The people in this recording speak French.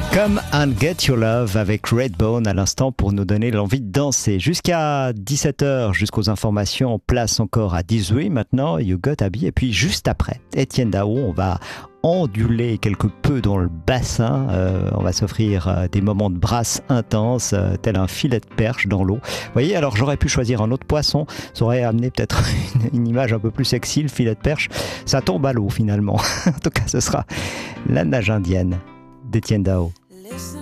Come and Get Your Love avec Redbone à l'instant pour nous donner l'envie de danser. Jusqu'à 17h, jusqu'aux informations, on place encore à 18 maintenant, You Got Abby. Et puis juste après, Etienne Dao, on va onduler quelque peu dans le bassin. On va s'offrir des moments de brasse intenses, tel un filet de perche dans l'eau. Vous voyez, alors j'aurais pu choisir un autre poisson. Ça aurait amené peut-être une image un peu plus sexy, le filet de perche. Ça tombe à l'eau finalement. En tout cas, ce sera la nage indienne d'Etienne Dao.